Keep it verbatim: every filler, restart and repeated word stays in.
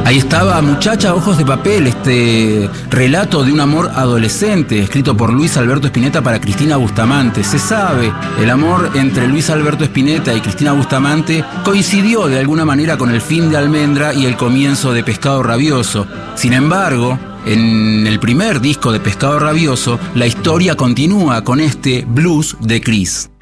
Ahí estaba Muchacha, ojos de papel, este relato de un amor adolescente, escrito por Luis Alberto Spinetta para Cristina Bustamante. Se sabe, el amor entre Luis Alberto Spinetta y Cristina Bustamante coincidió de alguna manera con el fin de Almendra y el comienzo de Pescado Rabioso. Sin embargo, en el primer disco de Pescado Rabioso, la historia continúa con este blues de Cris.